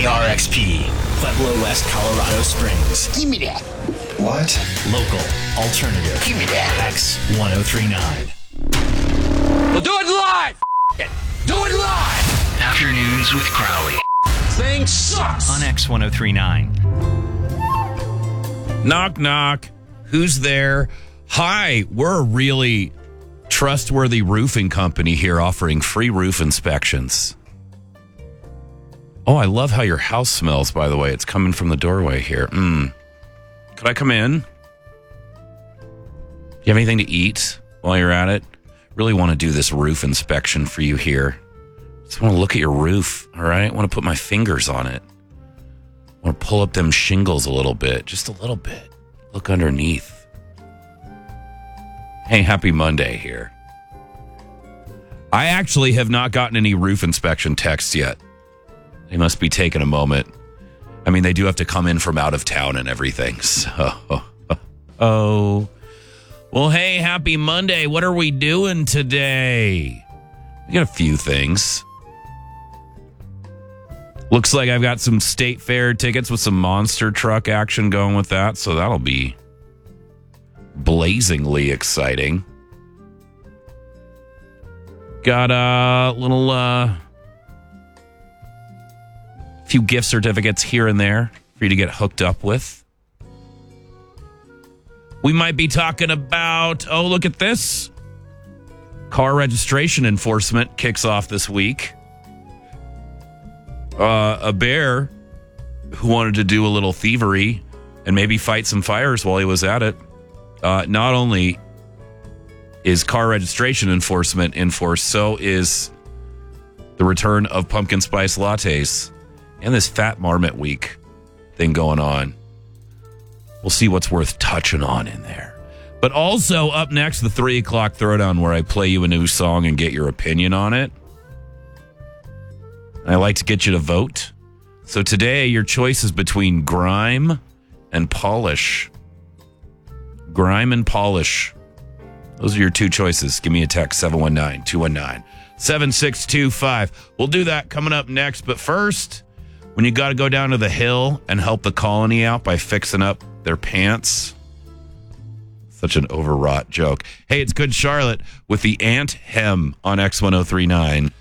KRXP, Pueblo West, Colorado Springs. Give me that. What? Local, alternative. Give me that. X1039. We'll do it live. Do it live. Afternoons with Crowley. Thing sucks. On X1039. Knock, knock. Who's there? Hi, we're a really trustworthy roofing company here offering free roof inspections. Oh, I love how your house smells, by the way. It's coming from the doorway here. Could I come in? Do you have anything to eat while you're at it? Really want to do this roof inspection for you here. Just want to look at your roof, all right? I want to put my fingers on it. I want to pull up them shingles a little bit, just a little bit. Look underneath. Hey, happy Monday here. I actually have not gotten any roof inspection texts yet. They must be taking a moment. I mean, they do have to come in from out of town and everything. So, well, hey, happy Monday. What are we doing today? We got a few things. Looks like I've got some state fair tickets with some monster truck action going with that. So that'll be blazingly exciting. Got a little few gift certificates here and there for you to get hooked up with. We might be talking about, oh, look at this. Car registration enforcement kicks off this week. A bear who wanted to do a little thievery and maybe fight some fires while he was at it. Not only is car registration enforcement enforced, so is the return of pumpkin spice lattes and this Fat Marmot Week thing going on. We'll see what's worth touching on in there. But also up next, the 3 o'clock throwdown where I play you a new song and get your opinion on it. I like to get you to vote. So today, your choice is between grime and polish. Grime and polish. Those are your two choices. Give me a text, 719-219-7625. We'll do that coming up next. But first, when you got to go down to the hill and help the colony out by fixing up their pants. Such an overwrought joke. Hey, it's Good Charlotte with the Ant Hem on X1039.